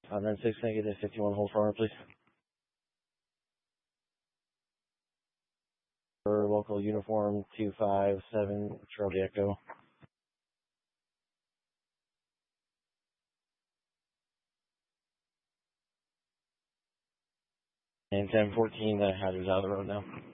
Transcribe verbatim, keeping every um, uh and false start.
five nine six, negative fifty-one, hold for please. For local uniform two five seven, Charlie Echo. And ten fourteen, uh, Hazard's out of the road now.